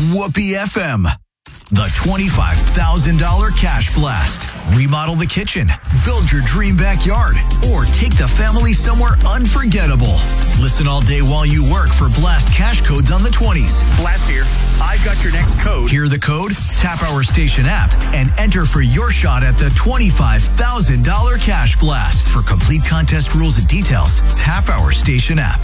Whoopee FM. The $25,000 Cash Blast. Remodel the kitchen, build your dream backyard, or take the family somewhere unforgettable. Listen all day while you work for Blast cash codes on the 20s. Blast here. I've got your next code. Hear the code? Tap our station app and enter for your shot at the $25,000 Cash Blast. For complete contest rules and details, tap our station app.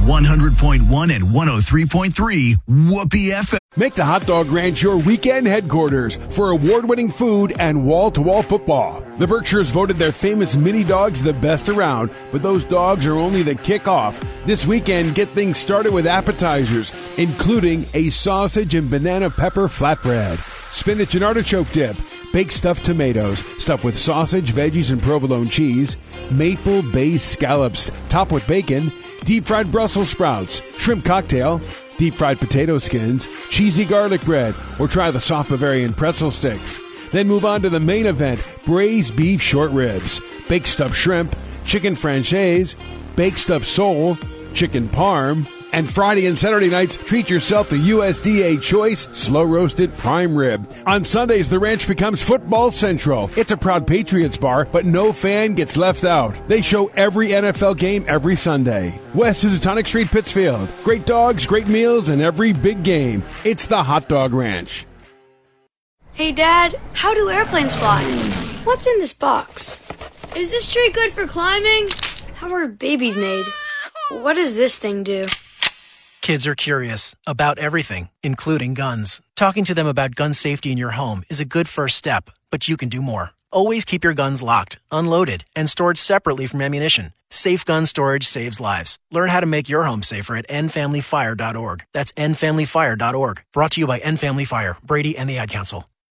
100.1 and 103.3 Whoopee FM. Make the Hot Dog Ranch your weekend headquarters for award-winning food and wall-to-wall football. The Berkshires voted their famous mini dogs the best around, but those dogs are only the kickoff. This weekend, get things started with appetizers, including a sausage and banana pepper flatbread, spinach and artichoke dip, baked stuffed tomatoes, stuffed with sausage, veggies, and provolone cheese, maple-based scallops topped with bacon, deep-fried Brussels sprouts, shrimp cocktail, deep-fried potato skins, cheesy garlic bread, or try the soft Bavarian pretzel sticks. Then move on to the main event, braised beef short ribs, baked stuffed shrimp, chicken franchise, baked stuffed sole, chicken parm, and Friday and Saturday nights, treat yourself to USDA Choice slow-roasted prime rib. On Sundays, the ranch becomes Football Central. It's a proud Patriots bar, but no fan gets left out. They show every NFL game every Sunday. West Housatonic Street, Pittsfield. Great dogs, great meals, and every big game. It's the Hot Dog Ranch. Hey, Dad, how do airplanes fly? What's in this box? Is this tree good for climbing? How are babies made? What does this thing do? Kids are curious about everything, including guns. Talking to them about gun safety in your home is a good first step, but you can do more. Always keep your guns locked, unloaded, and stored separately from ammunition. Safe gun storage saves lives. Learn how to make your home safer at endfamilyfire.org. That's endfamilyfire.org. Brought to you by End Family Fire, Brady, and the Ad Council.